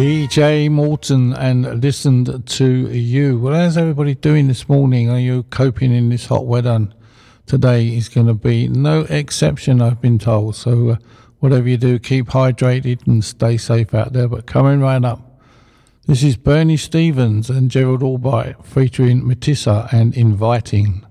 PJ Morton and Listened to You. Well, how's everybody doing this morning? Are you coping in this hot weather? Today is going to be no exception, I've been told. So whatever you do, keep hydrated and stay safe out there. But coming right up, this is Bernie Stevens and Gerald Albright featuring Matissa and Inviting.